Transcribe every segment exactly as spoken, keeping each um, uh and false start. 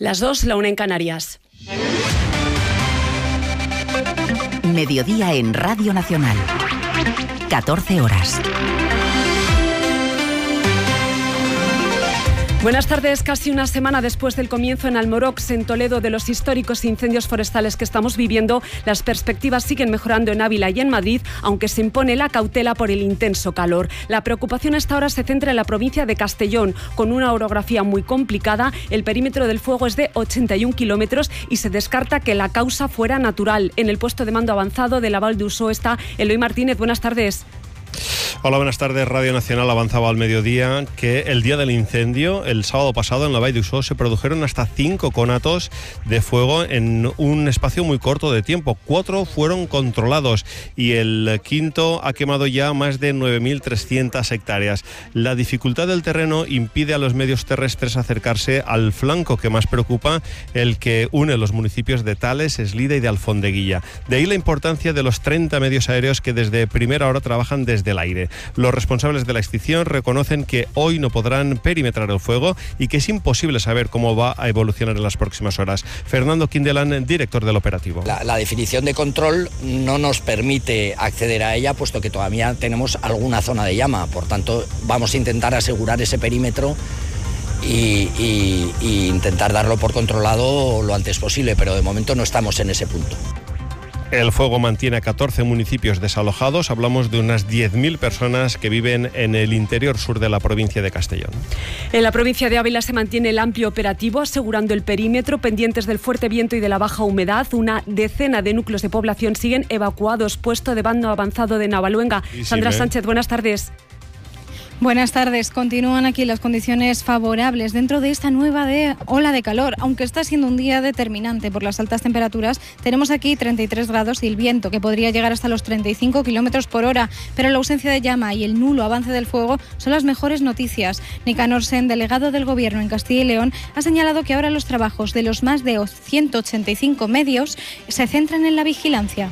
Las dos, la una en Canarias. Mediodía en Radio Nacional. catorce horas. Buenas tardes. Casi una semana después del comienzo en Almorox, en Toledo, de los históricos incendios forestales que estamos viviendo, las perspectivas siguen mejorando en Ávila y en Madrid, aunque se impone la cautela por el intenso calor. La preocupación hasta ahora se centra en la provincia de Castellón, con una orografía muy complicada. El perímetro del fuego es de ochenta y un kilómetros y se descarta que la causa fuera natural. En el puesto de mando avanzado de la Val d'Uixó está Eloy Martínez. Buenas tardes. Hola, buenas tardes. Radio Nacional avanzaba al mediodía que el día del incendio, el sábado pasado en la Vall d'Uixó, se produjeron hasta cinco conatos de fuego en un espacio muy corto de tiempo. Cuatro fueron controlados y el quinto ha quemado ya más de nueve mil trescientas hectáreas. La dificultad del terreno impide a los medios terrestres acercarse al flanco que más preocupa, el que une los municipios de Tales, Eslida y de Alfondeguilla. De ahí la importancia de los treinta medios aéreos que desde primera hora trabajan desde el aire. Los responsables de la extinción reconocen que hoy no podrán perimetrar el fuego y que es imposible saber cómo va a evolucionar en las próximas horas. Fernando Quindelán, director del operativo. La, la definición de control no nos permite acceder a ella, puesto que todavía tenemos alguna zona de llama. Por tanto, vamos a intentar asegurar ese perímetro y, y, y intentar darlo por controlado lo antes posible, pero de momento no estamos en ese punto. El fuego mantiene a catorce municipios desalojados. Hablamos de unas diez mil personas que viven en el interior sur de la provincia de Castellón. En la provincia de Ávila se mantiene el amplio operativo, asegurando el perímetro, pendientes del fuerte viento y de la baja humedad. Una decena de núcleos de población siguen evacuados. Puesto de mando avanzado de Navaluenga. Sí, Sandra sí, Sánchez, buenas tardes. Buenas tardes. Continúan aquí las condiciones favorables dentro de esta nueva de ola de calor. Aunque está siendo un día determinante por las altas temperaturas, tenemos aquí treinta y tres grados y el viento que podría llegar hasta los treinta y cinco kilómetros por hora. Pero la ausencia de llama y el nulo avance del fuego son las mejores noticias. Nicanor Sen, delegado del Gobierno en Castilla y León, ha señalado que ahora los trabajos de los más de ciento ochenta y cinco medios se centran en la vigilancia.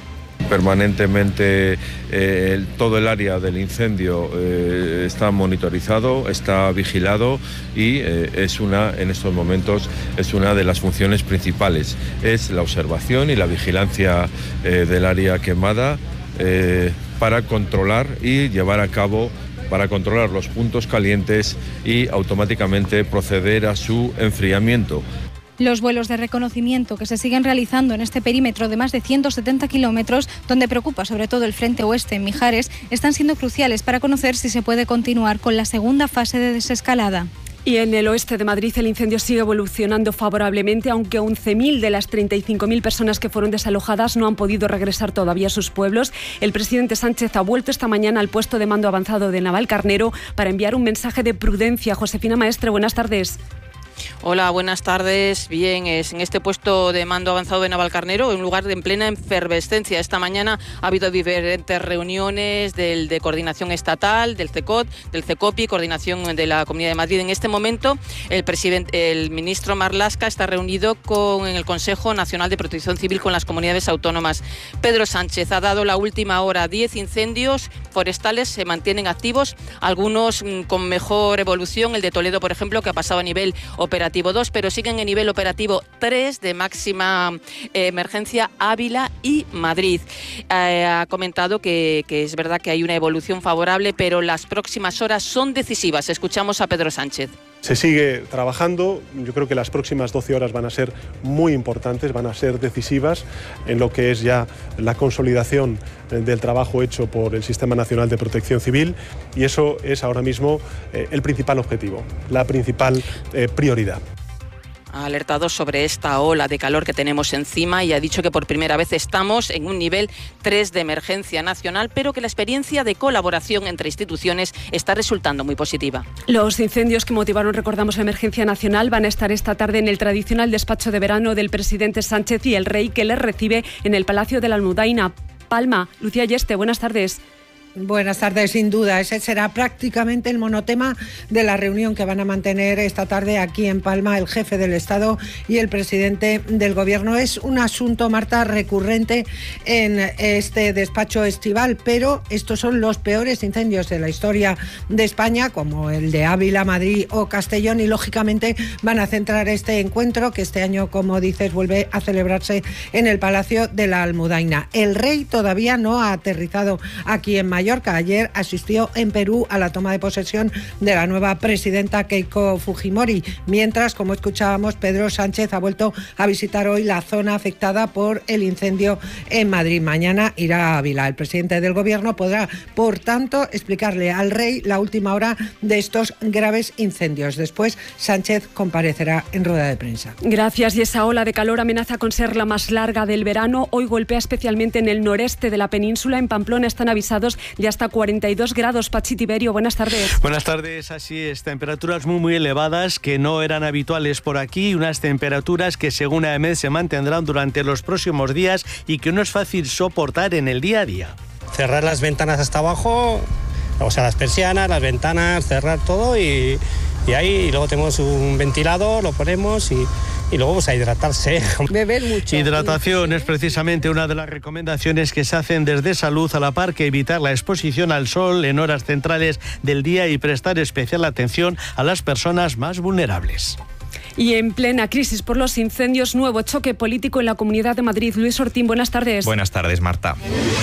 Permanentemente eh, todo el área del incendio eh, está monitorizado, está vigilado y eh, es una, en estos momentos, es una de las funciones principales. Es la observación y la vigilancia eh, del área quemada eh, para controlar y llevar a cabo, para controlar los puntos calientes y automáticamente proceder a su enfriamiento. Los vuelos de reconocimiento que se siguen realizando en este perímetro de más de ciento setenta kilómetros, donde preocupa sobre todo el frente oeste en Mijares, están siendo cruciales para conocer si se puede continuar con la segunda fase de desescalada. Y en el oeste de Madrid el incendio sigue evolucionando favorablemente, aunque once mil de las treinta y cinco mil personas que fueron desalojadas no han podido regresar todavía a sus pueblos. El presidente Sánchez ha vuelto esta mañana al puesto de mando avanzado de Navalcarnero para enviar un mensaje de prudencia. Josefina Maestre, buenas tardes. Hola, buenas tardes. Bien, es en este puesto de mando avanzado de Navalcarnero, un lugar en plena efervescencia. Esta mañana ha habido diferentes reuniones del, de coordinación estatal, del CECOT, del CECOPI, coordinación de la Comunidad de Madrid. En este momento, el presidente, el ministro Marlaska está reunido con en el Consejo Nacional de Protección Civil con las comunidades autónomas. Pedro Sánchez ha dado la última hora. diez incendios forestales se mantienen activos, algunos mmm, con mejor evolución. El de Toledo, por ejemplo, que ha pasado a nivel operativo dos, pero siguen en nivel operativo tres de máxima eh, emergencia Ávila y Madrid. Eh, ha comentado que, que es verdad que hay una evolución favorable, pero las próximas horas son decisivas. Escuchamos a Pedro Sánchez. Se sigue trabajando, yo creo que las próximas doce horas van a ser muy importantes, van a ser decisivas en lo que es ya la consolidación del trabajo hecho por el Sistema Nacional de Protección Civil, y eso es ahora mismo eh, el principal objetivo, la principal eh, prioridad. Ha alertado sobre esta ola de calor que tenemos encima y ha dicho que por primera vez estamos en un nivel tres de emergencia nacional, pero que la experiencia de colaboración entre instituciones está resultando muy positiva. Los incendios que motivaron, recordamos, la emergencia nacional van a estar esta tarde en el tradicional despacho de verano del presidente Sánchez y el rey, que les recibe en el Palacio de la Almudaina. Palma. Lucía Yeste, buenas tardes. Buenas tardes, sin duda. Ese será prácticamente el monotema de la reunión que van a mantener esta tarde aquí en Palma el jefe del Estado y el presidente del Gobierno. Es un asunto, Marta, recurrente en este despacho estival, pero estos son los peores incendios de la historia de España, como el de Ávila, Madrid o Castellón, y lógicamente van a centrar este encuentro, que este año, como dices, vuelve a celebrarse en el Palacio de la Almudaina. El rey todavía no ha aterrizado aquí en Mallorca. Ayer asistió en Perú a la toma de posesión de la nueva presidenta Keiko Fujimori, mientras, como escuchábamos, Pedro Sánchez ha vuelto a visitar hoy la zona afectada por el incendio en Madrid. Mañana irá a Ávila. El presidente del Gobierno podrá, por tanto, explicarle al rey la última hora de estos graves incendios. Después, Sánchez comparecerá en rueda de prensa. Gracias. Y esa ola de calor amenaza con ser la más larga del verano. Hoy golpea especialmente en el noreste de la península. En Pamplona están avisados de hasta cuarenta y dos grados. Pachi Tiberio, buenas tardes. Buenas tardes, así es, temperaturas muy muy elevadas que no eran habituales por aquí, unas temperaturas que según A E M E D se mantendrán durante los próximos días y que no es fácil soportar en el día a día. Cerrar las ventanas hasta abajo, o sea, las persianas, las ventanas, cerrar todo y, y ahí y luego tenemos un ventilador, lo ponemos y... Y luego pues a hidratarse. Beber mucho. Hidratación es precisamente una de las recomendaciones que se hacen desde Salud, a la par que evitar la exposición al sol en horas centrales del día y prestar especial atención a las personas más vulnerables. Y en plena crisis por los incendios, nuevo choque político en la Comunidad de Madrid. Luis Ortín, buenas tardes. Buenas tardes, Marta.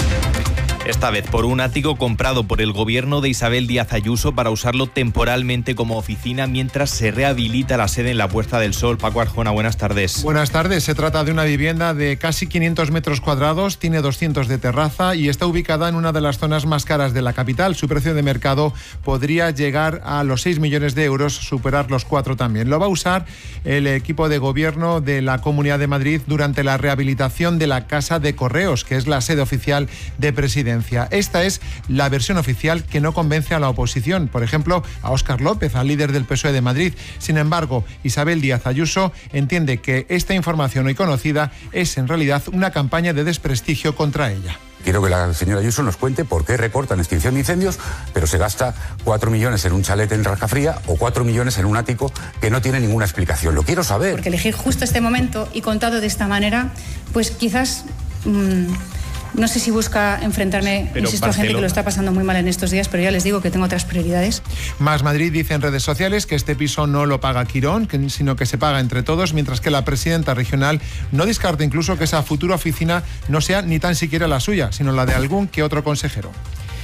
Esta vez por un ático comprado por el gobierno de Isabel Díaz Ayuso para usarlo temporalmente como oficina mientras se rehabilita la sede en la Puerta del Sol. Paco Arjona, buenas tardes. Buenas tardes. Se trata de una vivienda de casi quinientos metros cuadrados, tiene doscientos de terraza y está ubicada en una de las zonas más caras de la capital. Su precio de mercado podría llegar a los seis millones de euros, superar los cuatro también. Lo va a usar el equipo de gobierno de la Comunidad de Madrid durante la rehabilitación de la Casa de Correos, que es la sede oficial de Presidencia. Esta es la versión oficial que no convence a la oposición, por ejemplo, a Óscar López, al líder del P S O E de Madrid. Sin embargo, Isabel Díaz Ayuso entiende que esta información hoy conocida es en realidad una campaña de desprestigio contra ella. Quiero que la señora Ayuso nos cuente por qué recorta en extinción de incendios, pero se gasta cuatro millones en un chalet en Rascafría o cuatro millones en un ático que no tiene ninguna explicación. Lo quiero saber. Porque elegir justo este momento y contado de esta manera, pues quizás... Mmm, no sé si busca enfrentarme, pero insisto, Barcelona. A gente que lo está pasando muy mal en estos días, pero ya les digo que tengo otras prioridades. Más Madrid dice en redes sociales que este piso no lo paga Quirón, que, sino que se paga entre todos, mientras que la presidenta regional no descarta incluso que esa futura oficina no sea ni tan siquiera la suya, sino la de algún que otro consejero.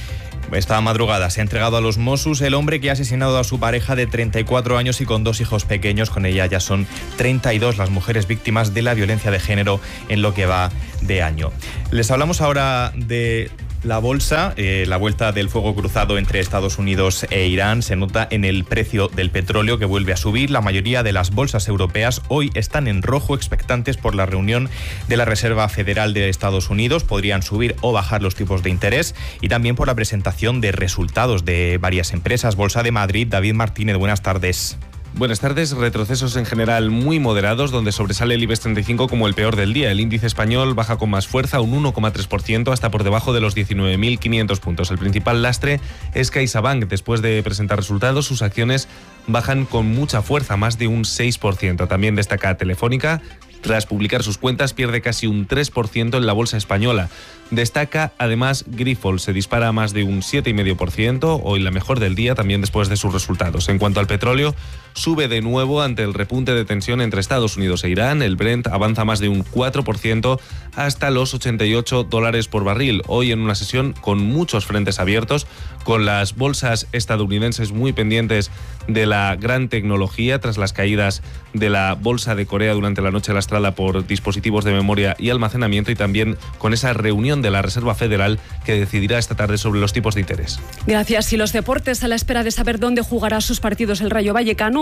Esta madrugada se ha entregado a los Mossos el hombre que ha asesinado a su pareja de treinta y cuatro años y con dos hijos pequeños. Con ella ya son treinta y dos las mujeres víctimas de la violencia de género en lo que va de año. Les hablamos ahora de la bolsa. Eh, la vuelta del fuego cruzado entre Estados Unidos e Irán se nota en el precio del petróleo, que vuelve a subir. La mayoría de las bolsas europeas hoy están en rojo, expectantes por la reunión de la Reserva Federal de Estados Unidos. Podrían subir o bajar los tipos de interés, y también por la presentación de resultados de varias empresas. Bolsa de Madrid, David Martínez, buenas tardes. Buenas tardes. Retrocesos en general muy moderados, donde sobresale el IBEX treinta y cinco como el peor del día. El índice español baja con más fuerza, un uno coma tres por ciento, hasta por debajo de los diecinueve mil quinientos puntos. El principal lastre es CaixaBank. Después de presentar resultados, sus acciones bajan con mucha fuerza, más de un seis por ciento. También destaca Telefónica. Tras publicar sus cuentas, pierde casi un tres por ciento en la bolsa española. Destaca además Grifols, se dispara a más de un siete coma cinco por ciento, hoy la mejor del día, también después de sus resultados. En cuanto al petróleo, sube de nuevo ante el repunte de tensión entre Estados Unidos e Irán. El Brent avanza más de un cuatro por ciento hasta los ochenta y ocho dólares por barril. Hoy en una sesión con muchos frentes abiertos, con las bolsas estadounidenses muy pendientes de la gran tecnología tras las caídas de la bolsa de Corea durante la noche lastrada por dispositivos de memoria y almacenamiento, y también con esa reunión de la Reserva Federal que decidirá esta tarde sobre los tipos de interés. Gracias. Y los deportes, a la espera de saber dónde jugará sus partidos el Rayo Vallecano.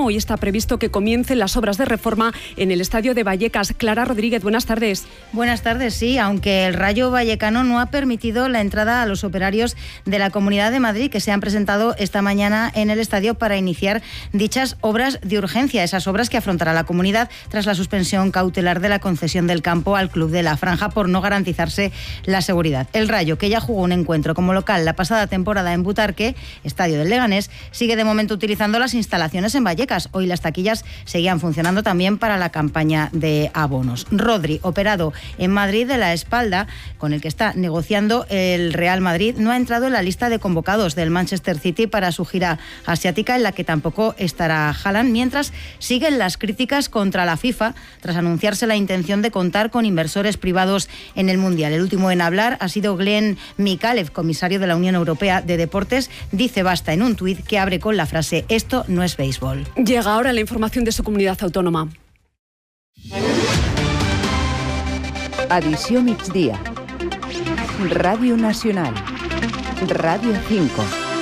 Pleno. Hoy está previsto que comiencen las obras de reforma en el estadio de Vallecas. Clara Rodríguez, buenas tardes. Buenas tardes, sí, aunque el Rayo Vallecano no ha permitido la entrada a los operarios de la Comunidad de Madrid que se han presentado esta mañana en el estadio para iniciar dichas obras de urgencia, esas obras que afrontará la comunidad tras la suspensión cautelar de la concesión del campo al Club de la Franja por no garantizarse la seguridad. El Rayo, que ya jugó un encuentro como local la pasada temporada en Butarque, estadio del Leganés, sigue de momento utilizando las instalaciones en Vallecas. Hoy las taquillas seguían funcionando también para la campaña de abonos. Rodri, operado en Madrid de la espalda, con el que está negociando el Real Madrid, no ha entrado en la lista de convocados del Manchester City para su gira asiática, en la que tampoco estará Haaland, mientras siguen las críticas contra la FIFA tras anunciarse la intención de contar con inversores privados en el Mundial. El último en hablar ha sido Glenn Mikalev, comisario de la Unión Europea de Deportes. Dice basta en un tuit que abre con la frase «Esto no es béisbol». Llega ahora la información de su comunidad autónoma. Edició migdia. Ràdio Nacional. Ràdio cinco.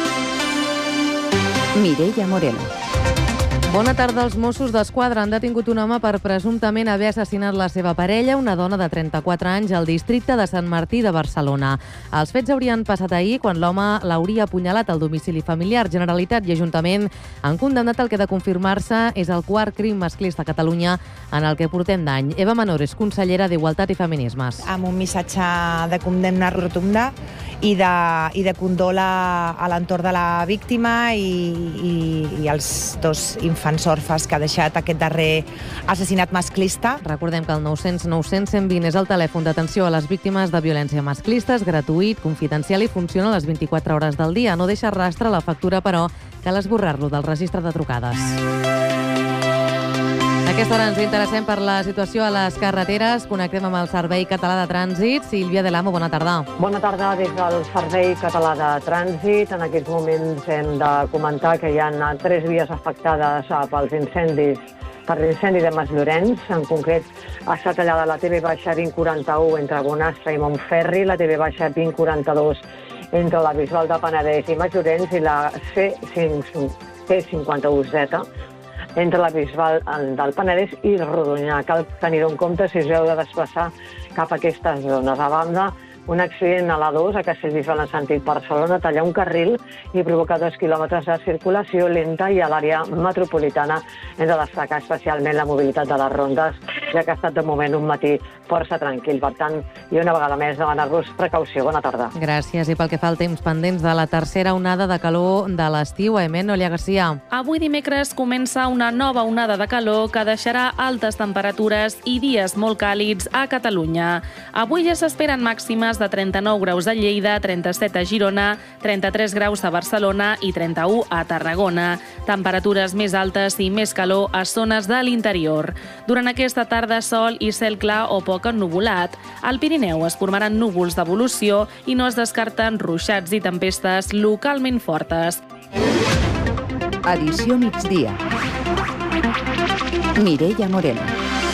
Mireia Moreno. Bona tarda. Els Mossos d'Esquadra han detingut un home per presumptament haver assassinat la seva parella, una dona de trenta-quatre anys, al districte de Sant Martí de Barcelona. Els fets haurien passat ahir quan l'home l'hauria apunyalat al domicili familiar. Generalitat i Ajuntament han condemnat el que de confirmar-se és el quart crim masclista a Catalunya en el que portem d'any. Eva Menores, consellera d'Igualtat i Feminismes. Amb un missatge de condemna rotunda i de, i de condol a, a l'entorn de la víctima i, i, i els dos infants orfes que ha deixat aquest darrer assassinat masclista. Recordem que el nou cents nou cents cent vint és el telèfon d'atenció a les víctimes de violència masclista, és gratuït, confidencial i funciona a les vint-i-quatre hores del dia. No deixa rastre la factura, però cal esborrar-lo del registre de trucades. A aquesta hora ens interessem per la situació a les carreteres. Connectem amb el Servei Català de Trànsit. Sílvia Delamo, bona tarda. Bona tarda des del Servei Català de Trànsit. En aquests moments hem de comentar que hi ha tres vies afectades pels incendis, per l'incendi de Masllorenç. En concret, ha estat tallada la T V baixa vint quaranta-u entre Bonastre i Montferri, la T V baixa vint quaranta-dos entre la Bisbal de Penedès i Masllorenç i la C cinquanta-u Z entre la Bisbal del Penedès i Rodonyà. Cal tenir-ho en compte si us heu de desplaçar cap a aquestes zones. A banda, un accident a l'A dos a Castellbisbal en sentit Barcelona talla un carril i provoca dos quilòmetres de circulació lenta i a l'àrea metropolitana hem de destacar especialment la mobilitat de les rondes, ja que ha estat de moment un matí força tranquil. Per tant, i una vegada més demanar-vos precaució. Bona tarda. Gràcies. I pel que fa al temps pendents de la tercera onada de calor de l'estiu, Aimé Noelia Garcia. Avui dimecres comença una nova onada de calor que deixarà altes temperatures i dies molt càlids a Catalunya. Avui ja s'esperen màximes de trenta-nou graus a Lleida, trenta-set a Girona, trenta-tres graus a Barcelona i trenta-u a Tarragona. Temperatures més altes i més calor a zones de l'interior. Durant aquesta tarda, sol i cel clar o poc ennuvolat. Al Pirineu es formaran núvols d'evolució i no es descarten ruixats i tempestes localment fortes. Edició migdia. Mireia Moreno.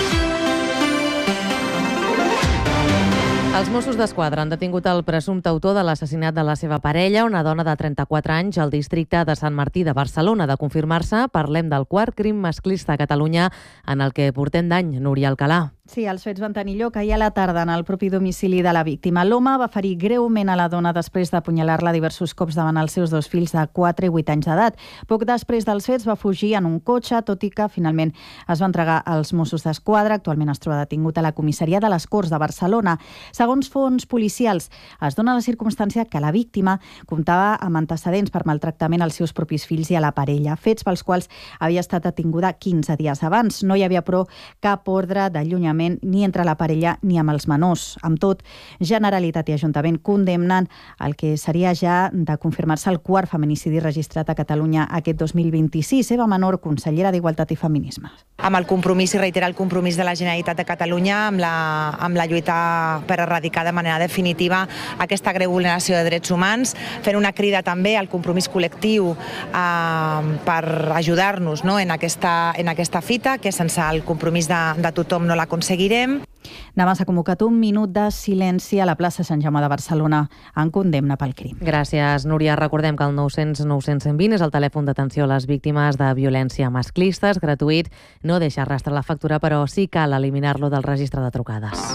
Els Mossos d'Esquadra han detingut el presumpte autor de l'assassinat de la seva parella, una dona de trenta-quatre anys, al districte de Sant Martí de Barcelona. De confirmar-se, parlem del quart crim masclista a Catalunya en el que portem d'any. Núria Alcalà. Sí, els fets van tenir lloc ahir a la tarda en el propi domicili de la víctima. L'home va ferir greument a la dona després d'apunyalar-la diversos cops davant els seus dos fills de quatre i vuit anys d'edat. Poc després dels fets va fugir en un cotxe, tot i que finalment es va entregar als Mossos d'Esquadra. Actualment es troba detingut a la comissaria de les Corts de Barcelona. Segons fons policials, es dona la circumstància que la víctima comptava amb antecedents per maltractament als seus propis fills i a la parella, fets pels quals havia estat detinguda quinze dies abans. No hi havia, però, cap ordre d'allunyament ni entre la parella ni amb els menors. Amb tot, Generalitat i Ajuntament condemnen el que seria ja de confirmar-se el quart feminicidi registrat a Catalunya aquest dos mil vint-i-sis. Eva Menor, consellera d'Igualtat i Feminismes. Amb el compromís, i reiterar el compromís de la Generalitat de Catalunya amb la, amb la lluita per erradicar de manera definitiva aquesta greu vulneració de drets humans, fent una crida també al compromís col·lectiu eh, per ajudar-nos, no, en, aquesta, en aquesta fita, que sense el compromís de, de tothom no l'aconseguirem. Demà s'ha convocat un minut de silenci a la plaça Sant Jaume de Barcelona en condemna pel crim. Gràcies, Núria. Recordem que el nou cents nou cents cent vint és el telèfon d'atenció a les víctimes de violència masclista. És gratuït, no deixa arrastrar la factura, però sí cal eliminar-lo del registre de trucades.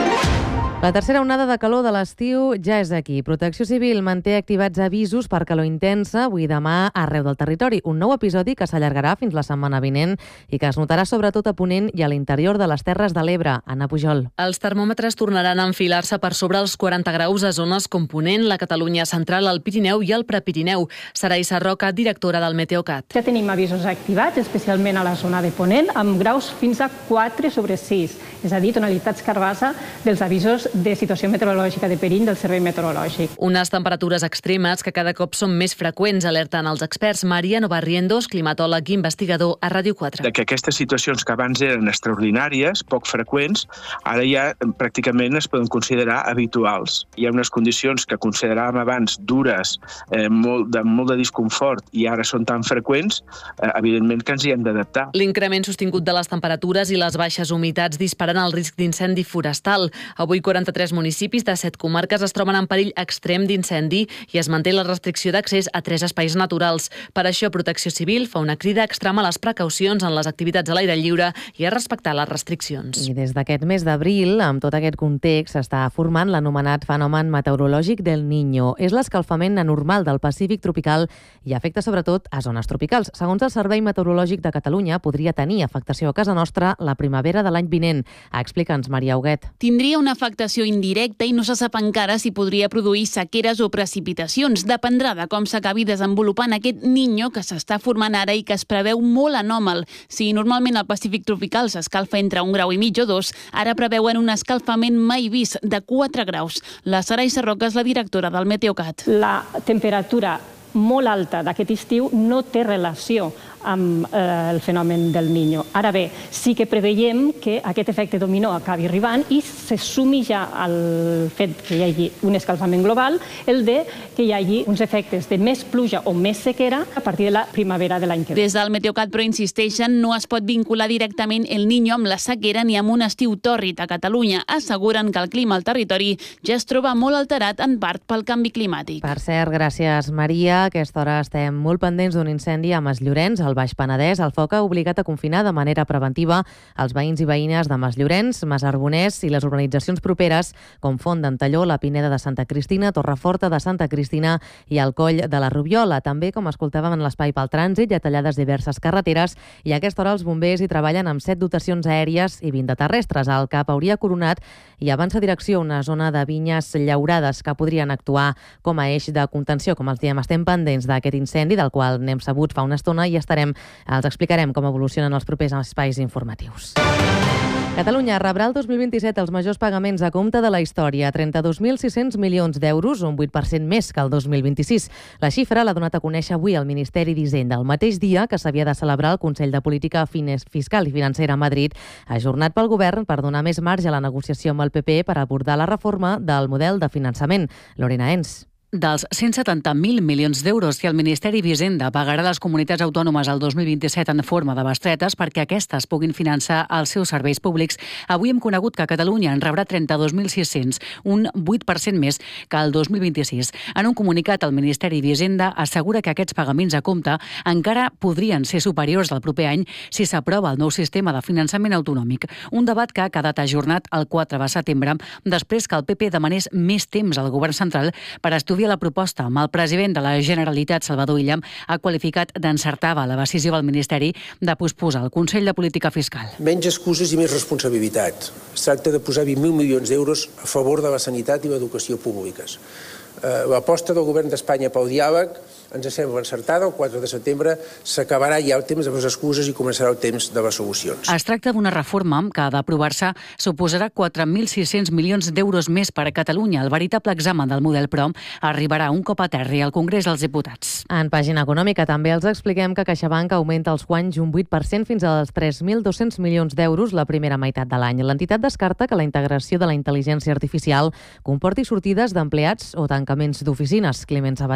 La tercera onada de calor de l'estiu ja és aquí. Protecció Civil manté activats avisos per calor intensa avui i demà arreu del territori. Un nou episodi que s'allargarà fins la setmana vinent i que es notarà sobretot a Ponent i a l'interior de les Terres de l'Ebre. Anna Pujol. Els termòmetres tornaran a enfilar-se per sobre els quaranta graus a zones com Ponent, la Catalunya central, el Pirineu i el Prepirineu. Sarai Sarroca, directora del Meteocat. Ja tenim avisos activats, especialment a la zona de Ponent, amb graus fins a quatre sobre sis, és a dir, tonalitats carbassa dels avisos de situació meteorològica de perill del Servei Meteorològic. Unes temperatures extremes que cada cop són més freqüents, alerten els experts. Mariano Barrientos, climatòleg i investigador a Ràdio quatre. De que aquestes situacions que abans eren extraordinàries, poc freqüents, ara ja pràcticament es poden considerar habituals. Hi ha unes condicions que consideràvem abans dures, eh, molt, de, molt de disconfort, i ara són tan freqüents, eh, evidentment que ens hi hem d'adaptar. L'increment sostingut de les temperatures i les baixes humitats disparen el risc d'incendi forestal. Avui quaranta-tres municipis de set comarques es troben en perill extrem d'incendi i es manté la restricció d'accés a tres espais naturals. Per això, Protecció Civil fa una crida a extremar les precaucions en les activitats a l'aire lliure i a respectar les restriccions. I des d'aquest mes d'abril, amb tot aquest context, s'està formant l'anomenat fenomen meteorològic del Niño. És l'escalfament anormal del Pacífic tropical i afecta sobretot a zones tropicals. Segons el Servei Meteorològic de Catalunya, podria tenir afectació a casa nostra la primavera de l'any vinent. Explica'ns, Maria Huguet. Tindria una afectació indirecta i no se sap encara si podria produir sequeres o precipitacions. Dependrà de com s'acabi desenvolupant aquest Niño que s'està formant ara i que es preveu molt anòmal. Si normalment el Pacífic tropical s'escalfa entre un grau i mig o dos, ara preveuen un escalfament mai vist de quatre graus. La Sarai Sarroca és la directora del Meteocat. La temperatura molt alta d'aquest estiu no té relació amb eh, el fenomen del Niño. Ara bé, sí que preveiem que aquest efecte dominó acabi arribant i se sumi ja al fet que hi hagi un escalfament global, el de que hi hagi uns efectes de més pluja o més sequera a partir de la primavera de l'any que ve. Des del Meteocat, però, insisteixen, no es pot vincular directament el Niño amb la sequera ni amb un estiu tòrrid a Catalunya. Asseguren que el clima al territori ja es troba molt alterat en part pel canvi climàtic. Per cert, gràcies, Maria. A aquesta hora estem molt pendents d'un incendi a Masllorenç, al Baix Penedès. El foc ha obligat a confinar de manera preventiva els veïns i veïnes de Masllorenç, Masarbonès i les urbanitzacions properes, com Font d'Antalló, la Pineda de Santa Cristina, Torreforta de Santa Cristina i el Coll de la Rubiola. També, com escoltàvem en l'Espai pel Trànsit, hi ha tallades diverses carreteres i a aquesta hora els bombers hi treballen amb set dotacions aèries i vint de terrestres. El Cap hauria coronat i avança direcció a una zona de vinyes llaurades que podrien actuar com a eix de contenció. Com els diem, estem pendents d'aquest incendi, del qual n'hem sabut fa una estona i estarem, els explicarem com evolucionen els propers espais informatius. Catalunya rebrà el dos mil vint-i-set els majors pagaments a compte de la història, trenta-dos mil sis-cents milions d'euros, un vuit per cent més que el dos mil vint-i-sis. La xifra l'ha donat a conèixer avui el Ministeri d'Hisenda, el mateix dia que s'havia de celebrar el Consell de Política Fiscal i Financera a Madrid, ajornat pel govern per donar més marge a la negociació amb el P P per abordar la reforma del model de finançament. Lorena Ens. Dels cent setanta mil milions d'euros que el Ministeri d'Hisenda pagarà a les comunitats autònomes el dos mil vint-i-set en forma de bestretes perquè aquestes puguin finançar els seus serveis públics, avui hem conegut que Catalunya en rebrà trenta-dos mil sis-cents, un vuit per cent més que el dos mil vint-i-sis. En un comunicat, el Ministeri d'Hisenda assegura que aquests pagaments a compte encara podrien ser superiors al proper any si s'aprova el nou sistema de finançament autonòmic, un debat que ha quedat ajornat el quatre de setembre després que el P P demanés més temps al govern central per estudiar la proposta. Amb el president de la Generalitat, Salvador Illa, ha qualificat d'encertada la decisió del Ministeri de posposar el Consell de Política Fiscal. Menys excuses i més responsabilitat. Es tracta de posar vint mil milions d'euros a favor de la sanitat i l'educació públiques. L'aposta del govern d'Espanya pel diàleg ens sembla encertada. El quatre de setembre s'acabarà ja el temps de les excuses i començarà el temps de les solucions. Es tracta d'una reforma que ha d'aprovar-se suposarà quatre mil sis-cents milions d'euros més per a Catalunya. El veritable examen del model, però, arribarà un cop aterri al Congrés dels Diputats. En pàgina econòmica també els expliquem que CaixaBank augmenta els guanys un vuit per cent fins als tres mil dos-cents milions d'euros la primera meitat de l'any. L'entitat descarta que la integració de la intel·ligència artificial comporti sortides d'empleats o tancaments d'oficines. Climent Sabater.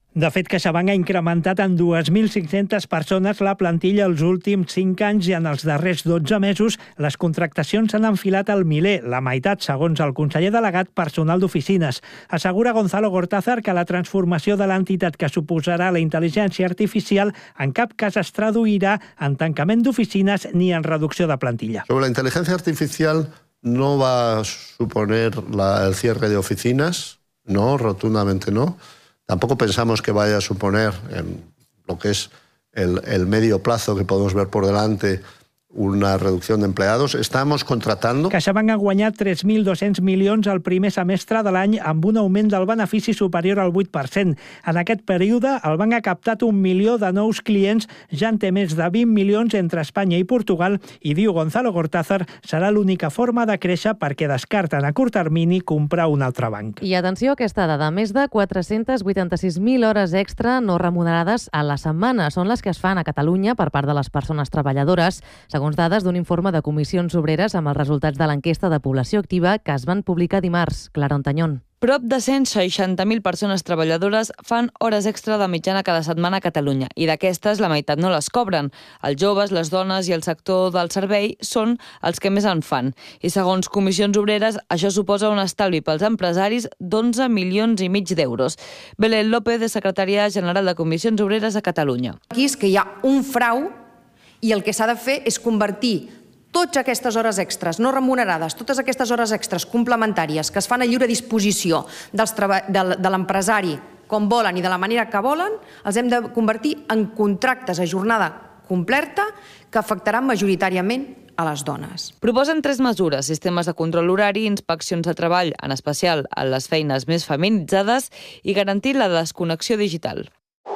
De fet, CaixaBank ha incrementat en dos mil cinc-centes persones la plantilla els últims cinc anys i en els darrers dotze mesos les contractacions s'han enfilat al miler, la meitat, segons el conseller delegat personal d'oficines. Assegura Gonzalo Gortázar que la transformació de l'entitat que suposarà la intel·ligència artificial en cap cas es traduirà en tancament d'oficines ni en reducció de plantilla. Sobre la inteligencia artificial no va a suponer la, el cierre de oficinas, no, rotundamente no. Tampoco pensamos que vaya a suponer, en lo que es el, el medio plazo que podemos ver por delante, una reducción de empleados. Estamos contratando. CaixaBank ha guanyat tres mil dos-cents milions al primer semestre de l'any amb un augment del benefici superior al vuit per cent. En aquest període, el banc ha captat un milió de nous clients, ja en té més de vint milions entre Espanya i Portugal, i diu Gonzalo Gortázar, serà l'única forma de créixer perquè descarten a curt termini comprar un altre banc. I atenció a aquesta dada, més de quatre-cents vuitanta-sis mil hores extra no remunerades a la setmana són les que es fan a Catalunya per part de les persones treballadores, segons dades d'un informe de Comissions Obreres amb els resultats de l'enquesta de població activa que es van publicar dimarts. Clara Ontañón. Prop de cent seixanta mil persones treballadores fan hores extra de mitjana cada setmana a Catalunya i d'aquestes la meitat no les cobren. Els joves, les dones i el sector del servei són els que més en fan. I segons Comissions Obreres, això suposa un estalvi pels empresaris d'onze milions i mig d'euros. Belén López, de secretària general de Comissions Obreres a Catalunya. Aquí és que hi ha un frau i el que s'ha de fer és convertir totes aquestes hores extres no remunerades, totes aquestes hores extres complementàries que es fan a lliure disposició dels de, de l'empresari com volen i de la manera que volen, els hem de convertir en contractes a jornada completa que afectaran majoritàriament a les dones. Proposen tres mesures: sistemes de control horari, inspeccions de treball, en especial a les feines més feminitzades, i garantir la desconnexió digital.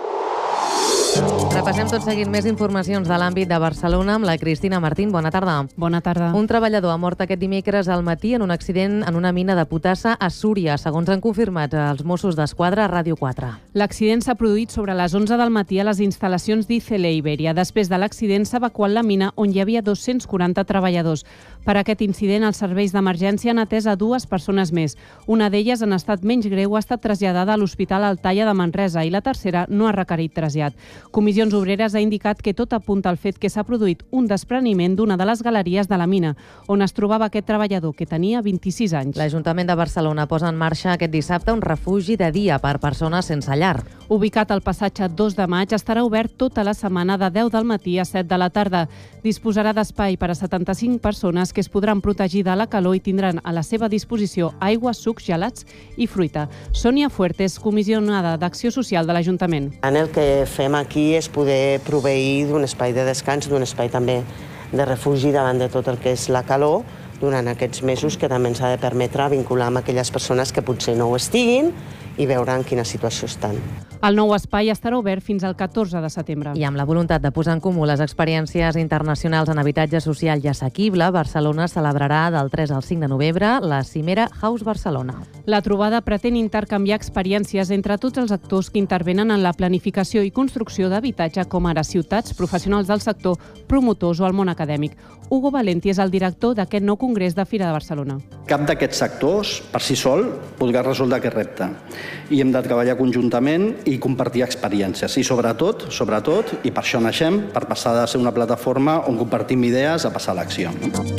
Repassem tot seguint més informacions de l'àmbit de Barcelona amb la Cristina Martín. Bona tarda. Bona tarda. Un treballador ha mort aquest dimecres al matí en un accident en una mina de potassa a Súria, segons han confirmat els Mossos d'Esquadra a Ràdio quatre. L'accident s'ha produït sobre les onze del matí a les instal·lacions d'I C L Iberia. Després de l'accident s'ha evacuat la mina on hi havia dos-cents quaranta treballadors. Per aquest incident, els serveis d'emergència han atès a dues persones més. Una d'elles, en estat menys greu, ha estat traslladada a l'Hospital Altaia de Manresa i la tercera no ha requerit trasllat. Comissions Obreres ha indicat que tot apunta al fet que s'ha produït un despreniment d'una de les galeries de la mina, on es trobava aquest treballador, que tenia vint-i-sis anys. L'Ajuntament de Barcelona posa en marxa aquest dissabte un refugi de dia per persones sense llar. Ubicat al passatge dos de maig, estarà obert tota la setmana de deu del matí a set de la tarda. Disposarà d'espai per a setanta-cinc persones que es podran protegir de la calor i tindran a la seva disposició aigua, sucs, gelats i fruita. Sònia Fuertes, comissionada d'Acció Social de l'Ajuntament. En el que fem aquí és poder proveir d'un espai de descans, d'un espai també de refugi davant de tot el que és la calor durant aquests mesos, que també ens ha de permetre vincular amb aquelles persones que potser no ho estiguin i veure en quina situació estan. El nou espai estarà obert fins al catorze de setembre. I amb la voluntat de posar en comú les experiències internacionals en habitatge social i assequible, Barcelona celebrarà del tres al cinc de novembre la cimera House Barcelona. La trobada pretén intercanviar experiències entre tots els actors que intervenen en la planificació i construcció d'habitatge, com ara ciutats, professionals del sector, promotors o el món acadèmic. Hugo Valenti és el director d'aquest nou congrés de Fira de Barcelona. Cap d'aquests sectors, per si sol, podrà resoldre aquest repte. I hem de treballar conjuntament i compartir experiències. I sobretot, sobretot, i per això naixem, per passar de ser una plataforma on compartim idees a passar a l'acció.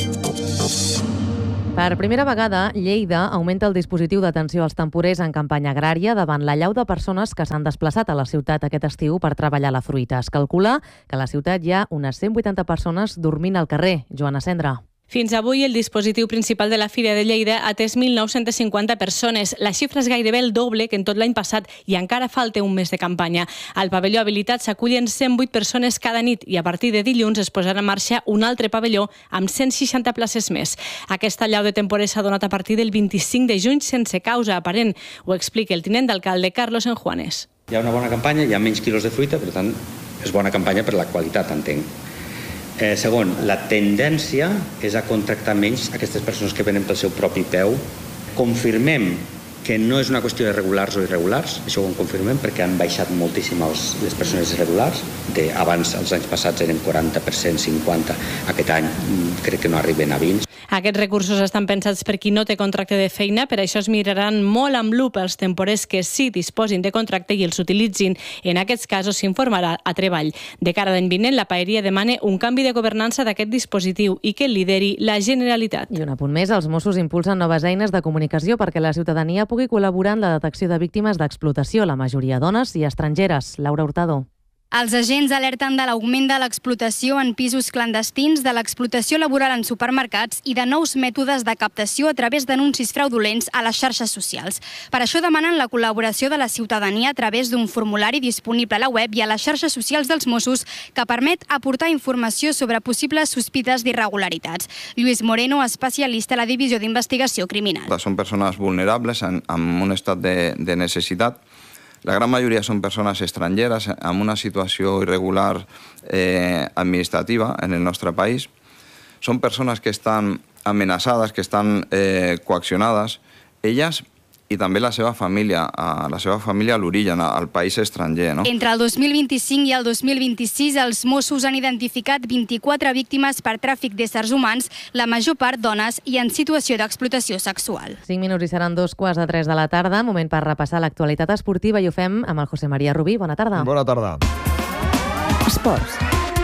Per primera vegada, Lleida augmenta el dispositiu d'atenció als temporers en campanya agrària davant la llau de persones que s'han desplaçat a la ciutat aquest estiu per treballar la fruita. Es calcula que a la ciutat hi ha unes cent vuitanta persones dormint al carrer. Joana Cendra. Fins avui, el dispositiu principal de la Fira de Lleida ha atès mil nou-cents cinquanta persones. La xifra és gairebé el doble que en tot l'any passat i encara falta un mes de campanya. Al pavelló habilitat s'acullen cent vuit persones cada nit i a partir de dilluns es posarà en marxa un altre pavelló amb cent seixanta places més. Aquesta allau de temporers s'ha donat a partir del vint-i-cinc de juny sense causa aparent. Ho explica el tinent d'alcalde Carlos Enjuanes. Hi ha una bona campanya, hi ha menys quilos de fruita, per tant, és bona campanya per la qualitat, entenc. Eh, segon, la tendència és a contractar menys aquestes persones que venen pel seu propi peu. Confirmem que no és una qüestió de regulars o irregulars, això ho confirmem perquè han baixat moltíssim els, les persones irregulars. De, abans, els anys passats, eren quaranta per cent, cinquanta per cent, aquest any crec que no arriben a vint per cent. Aquests recursos estan pensats per qui no té contracte de feina, per això es miraran molt amb lupa els temporers que sí disposin de contracte i els utilitzin. En aquests casos s'informarà a Treball. De cara a l'any vinent, la Paeria demana un canvi de governança d'aquest dispositiu i que el lideri la Generalitat. I un apunt més, els Mossos impulsen noves eines de comunicació perquè la ciutadania pugui col·laborar en la detecció de víctimes d'explotació, la majoria dones i estrangeres. Laura Hurtado. Els agents alerten de l'augment de l'explotació en pisos clandestins, de l'explotació laboral en supermercats i de nous mètodes de captació a través d'anuncis fraudulents a les xarxes socials. Per això demanen la col·laboració de la ciutadania a través d'un formulari disponible a la web i a les xarxes socials dels Mossos que permet aportar informació sobre possibles sospites d'irregularitats. Lluís Moreno, especialista a la Divisió d'Investigació Criminal. Són persones vulnerables en, en un estat de, de necessitat. La gran majoria són persones estrangeres amb una situació irregular eh, administrativa en el nostre país. Són persones que estan amenaçades, que estan eh, coaccionades, elles i també la seva família, a la seva família a l'origen, al país estranger. No? Entre el dos mil vint-i-cinc i el dos mil vint-i-sis, els Mossos han identificat vint-i-quatre víctimes per tràfic d'éssers humans, la major part dones i en situació d'explotació sexual. Cinc minuts i seran dos quarts de tres de la tarda, moment per repassar l'actualitat esportiva i ho fem amb el José María Rubí. Bona tarda. Bona tarda. Esports.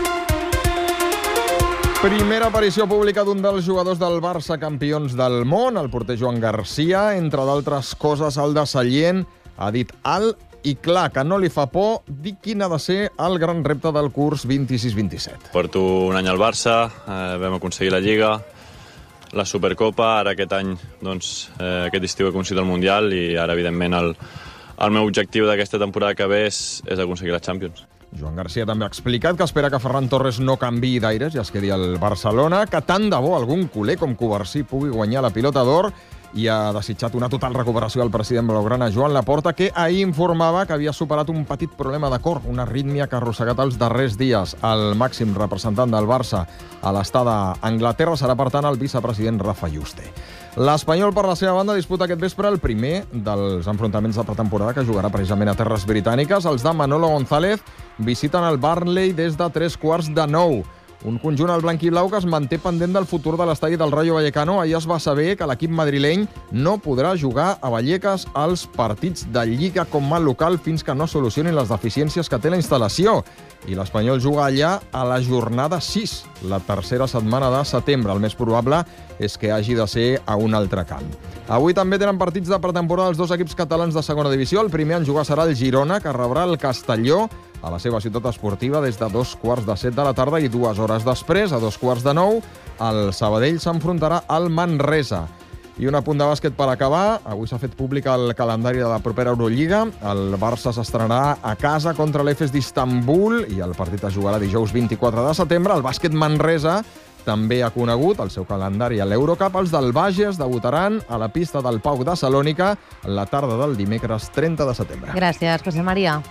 Primera aparició pública d'un dels jugadors del Barça campions del món, el porter Joan Garcia. Entre d'altres coses, el de Sallent ha dit alt i clar que no li fa por dir quin ha de ser el gran repte del curs vint-i-sis vint-i-set. Porto un any al Barça, eh, vam aconseguir la Lliga, la Supercopa, ara aquest any, doncs, eh, aquest estiu he aconseguit el Mundial i ara, evidentment, el, el meu objectiu d'aquesta temporada que ve és, és aconseguir la Champions. Joan Garcia també ha explicat que espera que Ferran Torres no canviï d'aires i es quedi al Barcelona, que tant de bo algun culer com Covarsí pugui guanyar la Pilota d'Or, i ha desitjat una total recuperació al president blaugrana Joan Laporta, que ahir informava que havia superat un petit problema de cor, una arrítmia que ha arrossegat els darrers dies. El màxim representant del Barça a l'estada a Anglaterra serà, per tant, el vicepresident Rafa Yuste. L'Espanyol, per la seva banda, disputa aquest vespre el primer dels enfrontaments de pretemporada que jugarà precisament a terres britàniques. Els de Manolo González visiten el Burnley des de tres quarts de nou. Un conjunt al blanquiblau que es manté pendent del futur de l'estadi del Rayo Vallecano. Ahir es va saber que l'equip madrileny no podrà jugar a Vallecas als partits de Lliga com a local fins que no solucionin les deficiències que té la instal·lació. I l'Espanyol juga allà a la jornada sis, la tercera setmana de setembre. El més probable és que hagi de ser a un altre camp. Avui també tenen partits de pretemporada els dos equips catalans de segona divisió. El primer en jugar serà el Girona, que rebrà el Castelló a la seva ciutat esportiva des de dos quarts de set de la tarda, i dues hores després, a dos quarts de nou, el Sabadell s'enfrontarà al Manresa. I un apunt de bàsquet per acabar. Avui s'ha fet públic el calendari de la propera Eurolliga. El Barça s'estrenarà a casa contra l'Efes d'Istanbul i el partit es jugarà dijous vint-i-quatre de setembre. El bàsquet Manresa també ha conegut el seu calendari a l'Eurocup. Els del Bages debutaran a la pista del Pau de Salònica la tarda del dimecres trenta de setembre. Gràcies, José María.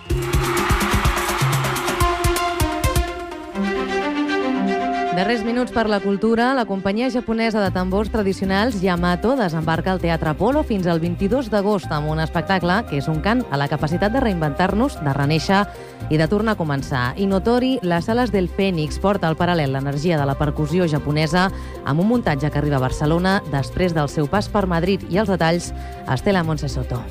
Darrers minuts per la cultura. La companyia japonesa de tambors tradicionals Yamato desembarca al Teatre Apolo fins al vint-i-dos d'agost amb un espectacle que és un cant a la capacitat de reinventar-nos, de renéixer i de tornar a començar. I Notori, les sales del Fènix, porta al paral·lel l'energia de la percussió japonesa amb un muntatge que arriba a Barcelona després del seu pas per Madrid. I els detalls, Estela Montsesoto.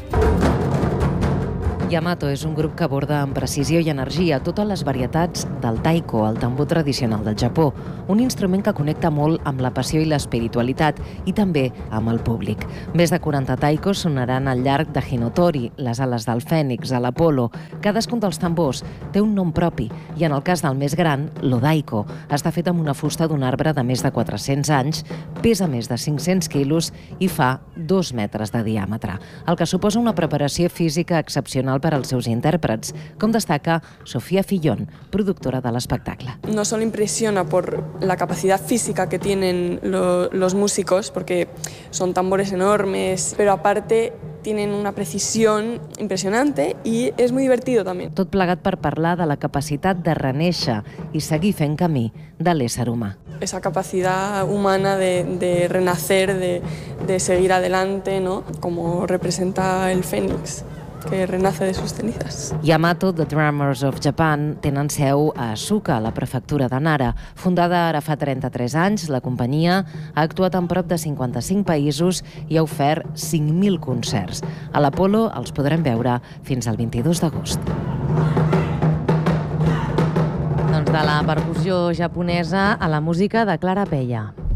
Yamato és un grup que aborda amb precisió i energia totes les varietats del taiko, el tambor tradicional del Japó, un instrument que connecta molt amb la passió i l'espiritualitat i també amb el públic. Més de quaranta taikos sonaran al llarg de Hinotori, les ales del Fènix, a l'Apolo. Cadascun dels tambors té un nom propi i en el cas del més gran, l'Odaiko, està fet amb una fusta d'un arbre de més de quatre-cents anys, pesa més de cinc-cents quilos i fa dos metres de diàmetre, el que suposa una preparació física excepcional per als seus intèrprets, com destaca Sofía Fillón, productora de l'espectacle. No solo impresiona por la capacidad física que tienen lo, los músicos, porque son tambores enormes, pero aparte tienen una precisión impresionante y es muy divertido también. Tot plegat per parlar de la capacitat de renéixer i seguir fent camí de l'ésser humà. Esa capacidad humana de, de renacer, de, de seguir adelante, ¿no? Como representa el Fénix. que renace de sus cenizas. Yamato, The Drummers of Japan, tenen seu a Asuka, a la prefectura de Nara. Fundada ara fa trenta-tres anys, la companyia ha actuat en prop de cinquanta-cinc països i ha ofert cinc mil concerts. A l'Apollo els podrem veure fins al vint-i-dos d'agost. Doncs de la percussió japonesa a la música de Clara Peya.